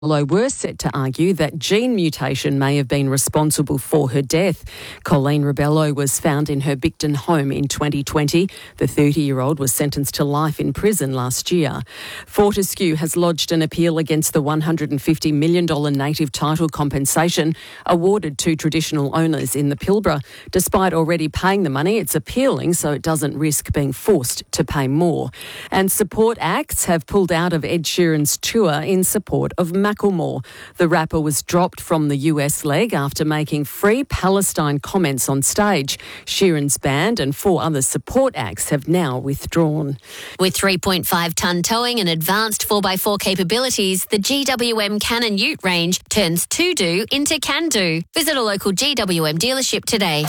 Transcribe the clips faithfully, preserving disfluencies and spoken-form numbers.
were set to argue that gene mutation may have been responsible for her death. Colleen Rebello was found in her Bicton home in twenty twenty. The thirty-year-old was sentenced to life in prison last year. Fortescue has lodged an appeal against the one hundred fifty million dollars native title compensation awarded to traditional owners in the Pilbara. Despite already paying the money, it's appealing so it doesn't risk being forced to pay more. And support acts have pulled out of Ed Sheeran's tour in support of Macklemore. The rapper was dropped from the U S leg after making free Palestine comments on stage. Sheeran's band and four other support acts have now withdrawn. With three point five tonne towing and advanced four by four capabilities, the G W M Cannon Ute range turns to-do into can-do. Visit a local G W M dealership today.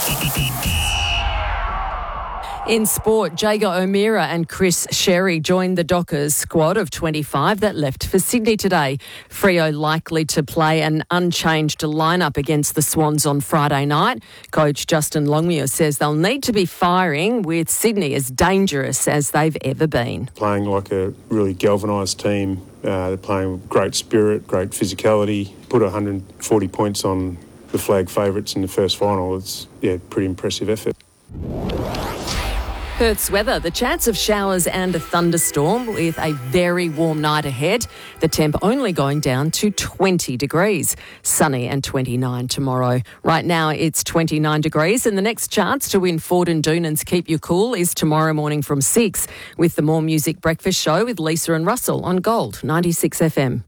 In sport, Jago O'Meara and Chris Sherry joined the Dockers squad of twenty-five that left for Sydney today. Freo likely to play an unchanged lineup against the Swans on Friday night. Coach Justin Longmuir says they'll need to be firing with Sydney as dangerous as they've ever been. Playing like a really galvanised team. Uh, they're playing with great spirit, great physicality. Put one hundred forty points on the flag favourites in the first final. It's, yeah, pretty impressive effort. Perth's weather, the chance of showers and a thunderstorm with a very warm night ahead. The temp only going down to twenty degrees. Sunny and twenty-nine tomorrow. Right now it's twenty-nine degrees and the next chance to win Ford and Doonan's Keep You Cool is tomorrow morning from six with the More Music Breakfast Show with Lisa and Russell on Gold ninety-six F M.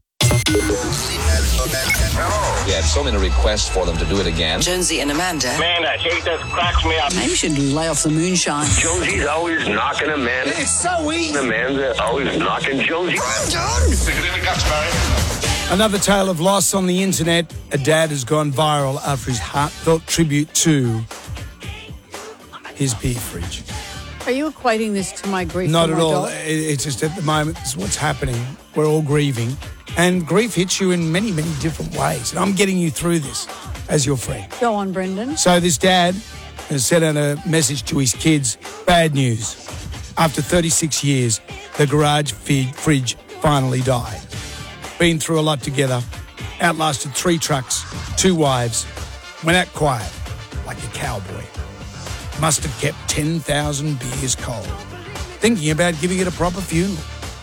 We had so many requests for them to do it again. Jonesy and Amanda. Man, that shit just cracks me up. Maybe you should lay off the moonshine. Jonesy's always knocking Amanda. It's so easy. Amanda always knocking Jonesy. I'm done. Stick it in the guts, Barry. Another tale of loss on the internet. A dad has gone viral after his heartfelt tribute to his beer fridge. Are you equating this to my grief? Not at my all. dog? It's just at the moment, this is what's happening. We're all grieving. And grief hits you in many, many different ways. And I'm getting you through this as your friend. Go on, Brendan. So this dad has sent out a message to his kids. Bad news. After thirty-six years, the garage feed fridge finally died. Been through a lot together. Outlasted three trucks, two wives. Went out quiet like a cowboy. Must have kept ten thousand beers cold. Thinking about giving it a proper funeral.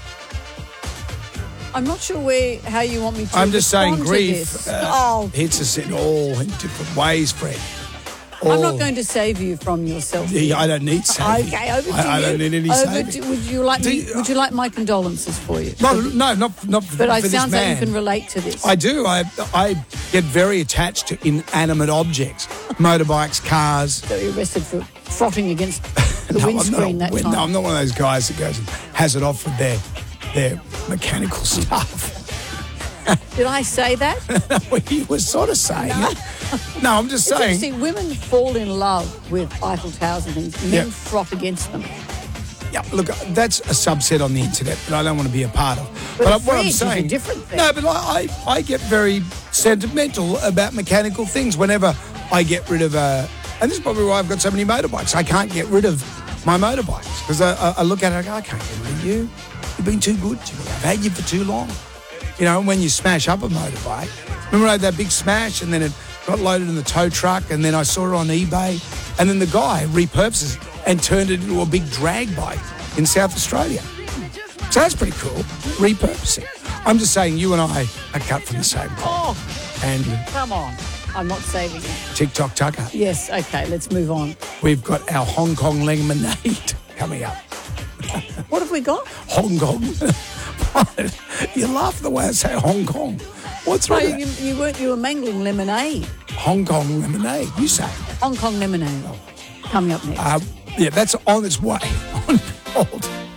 I'm not sure where how you want me to I'm just saying respond to grief this. uh, oh, hits us in all in different ways, Fred. I'm All- not going to save you from yourself. Yeah, I don't need saving. Okay, over to I, I you. don't need any over saving. to, would you like Do me? you- Would you like my condolences for you? No, no, not not for, but for it this sounds like man. you can relate to this. I do. I I get very attached to inanimate objects, motorbikes, cars. So you're arrested for frotting against the No, I'm windscreen not, that time. no, I'm not one of those guys that goes and has it off with their their mechanical stuff. Did I say that? Well, you were sort of saying it. No, I'm just It's saying. interesting. Women fall in love with Eiffel Towers and things. Men Yeah. frot against them. Yeah, look, that's a subset on the internet that I don't want to be a part of. But a what I'm fridge is a saying, different thing. No, but I, I, I get very sentimental about mechanical things whenever I get rid of a. And this is probably why I've got so many motorbikes. I can't get rid of my motorbikes because I, I, I look at it and I go, I can't get rid of you. You've been too good to me. I've had you for too long. You know, when you smash up a motorbike, remember I had that big smash and then it got loaded in the tow truck and then I saw it on eBay and then the guy repurposed it and turned it into a big drag bike in South Australia. So that's pretty cool, repurposing. I'm just saying you and I are cut from the same cloth. Oh, And come on. I'm not saving you. TikTok Tucker, Yes, okay, let's move on. we've got our Hong Kong lemonade coming up. What have we got? Hong Kong. You laugh the way I say Hong Kong. What's No, wrong with you, that? you weren't. You were mangling lemonade. Hong Kong lemonade, you say. Hong Kong lemonade. Coming up next. Uh, yeah, that's on its way on hold.